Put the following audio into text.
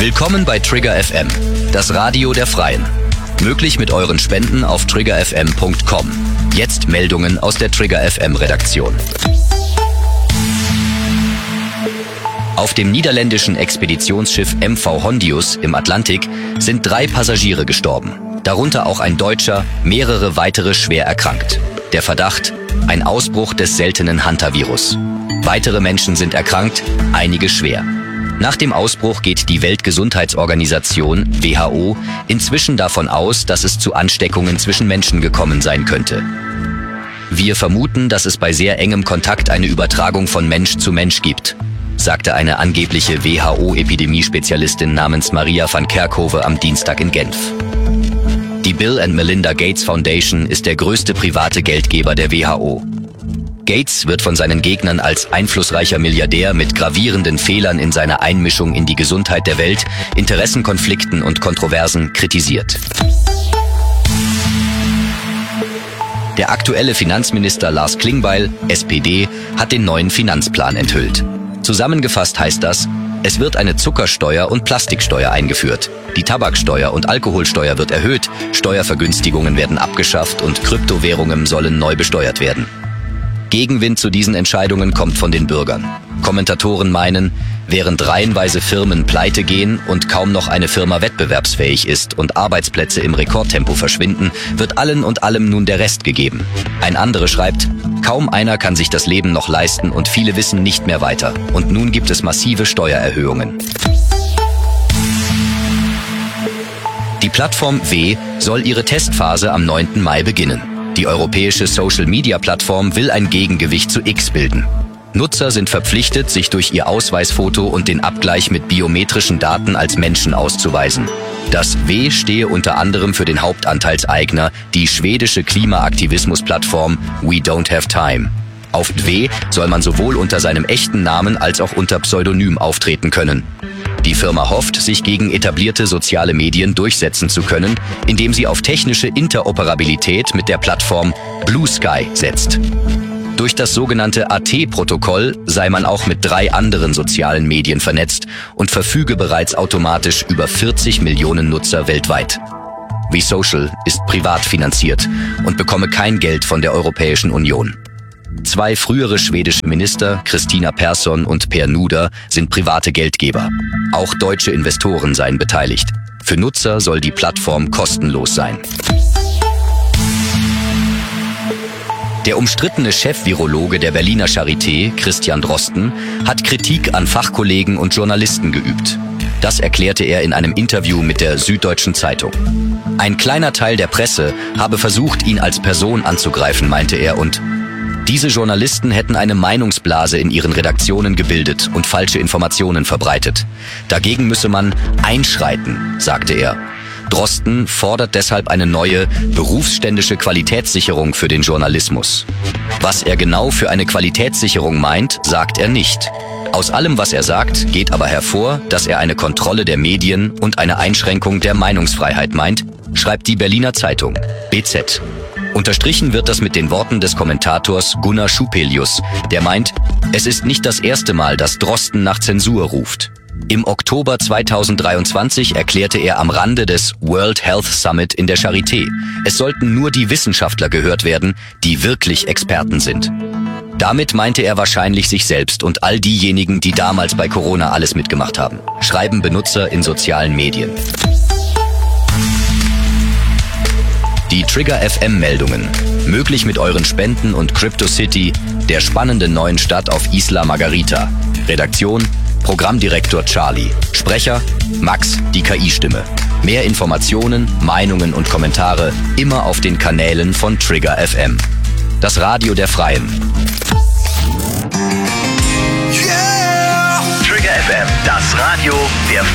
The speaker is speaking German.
Willkommen bei Trigger FM, das Radio der Freien. Möglich mit euren Spenden auf triggerfm.com. Jetzt Meldungen aus der Trigger FM Redaktion. Auf dem niederländischen Expeditionsschiff MV Hondius im Atlantik sind 3 Passagiere gestorben. Darunter auch ein Deutscher, mehrere weitere schwer erkrankt. Der Verdacht: ein Ausbruch des seltenen Hantavirus. Weitere Menschen sind erkrankt, einige schwer. Nach dem Ausbruch geht die Weltgesundheitsorganisation WHO inzwischen davon aus, dass es zu Ansteckungen zwischen Menschen gekommen sein könnte. Wir vermuten, dass es bei sehr engem Kontakt eine Übertragung von Mensch zu Mensch gibt, sagte eine angebliche WHO-Epidemiespezialistin namens Maria van Kerkhove am Dienstag in Genf. Die Bill and Melinda Gates Foundation ist der größte private Geldgeber der WHO. Gates wird von seinen Gegnern als einflussreicher Milliardär mit gravierenden Fehlern in seiner Einmischung in die Gesundheit der Welt, Interessenkonflikten und Kontroversen kritisiert. Der aktuelle Finanzminister Lars Klingbeil, SPD, hat den neuen Finanzplan enthüllt. Zusammengefasst heißt das: Es wird eine Zuckersteuer und Plastiksteuer eingeführt. Die Tabaksteuer und Alkoholsteuer wird erhöht, Steuervergünstigungen werden abgeschafft und Kryptowährungen sollen neu besteuert werden. Gegenwind zu diesen Entscheidungen kommt von den Bürgern. Kommentatoren meinen, während reihenweise Firmen pleite gehen und kaum noch eine Firma wettbewerbsfähig ist und Arbeitsplätze im Rekordtempo verschwinden, wird allen und allem nun der Rest gegeben. Ein anderer schreibt: Kaum einer kann sich das Leben noch leisten und viele wissen nicht mehr weiter. Und nun gibt es massive Steuererhöhungen. Die Plattform W soll ihre Testphase am 9. Mai beginnen. Die europäische Social-Media-Plattform will ein Gegengewicht zu X bilden. Nutzer sind verpflichtet, sich durch ihr Ausweisfoto und den Abgleich mit biometrischen Daten als Menschen auszuweisen. Das W stehe unter anderem für den Hauptanteilseigner, die schwedische Klimaaktivismus-Plattform We Don't Have Time. Auf W soll man sowohl unter seinem echten Namen als auch unter Pseudonym auftreten können. Die Firma hofft, sich gegen etablierte soziale Medien durchsetzen zu können, indem sie auf technische Interoperabilität mit der Plattform Blue Sky setzt. Durch das sogenannte AT-Protokoll sei man auch mit 3 anderen sozialen Medien vernetzt und verfüge bereits automatisch über 40 Millionen Nutzer weltweit. WeSocial ist privat finanziert und bekomme kein Geld von der Europäischen Union. 2 frühere schwedische Minister, Kristina Persson und Per Nuder, sind private Geldgeber. Auch deutsche Investoren seien beteiligt. Für Nutzer soll die Plattform kostenlos sein. Der umstrittene Chef-Virologe der Berliner Charité, Christian Drosten, hat Kritik an Fachkollegen und Journalisten geübt. Das erklärte er in einem Interview mit der Süddeutschen Zeitung. Ein kleiner Teil der Presse habe versucht, ihn als Person anzugreifen, meinte er, und diese Journalisten hätten eine Meinungsblase in ihren Redaktionen gebildet und falsche Informationen verbreitet. Dagegen müsse man einschreiten, sagte er. Drosten fordert deshalb eine neue, berufsständische Qualitätssicherung für den Journalismus. Was er genau für eine Qualitätssicherung meint, sagt er nicht. Aus allem, was er sagt, geht aber hervor, dass er eine Kontrolle der Medien und eine Einschränkung der Meinungsfreiheit meint, schreibt die Berliner Zeitung, BZ. Unterstrichen wird das mit den Worten des Kommentators Gunnar Schupelius, der meint, es ist nicht das erste Mal, dass Drosten nach Zensur ruft. Im Oktober 2023 erklärte er am Rande des World Health Summit in der Charité, es sollten nur die Wissenschaftler gehört werden, die wirklich Experten sind. Damit meinte er wahrscheinlich sich selbst und all diejenigen, die damals bei Corona alles mitgemacht haben, schreiben Benutzer in sozialen Medien. Die Trigger FM Meldungen. Möglich mit euren Spenden und CryptoCity, der spannenden neuen Stadt auf Isla Margarita. Redaktion: Programmdirektor Charlie. Sprecher: Max, die KI-Stimme. Mehr Informationen, Meinungen und Kommentare immer auf den Kanälen von Trigger FM. Das Radio der Freien. Yeah! Trigger FM, das Radio der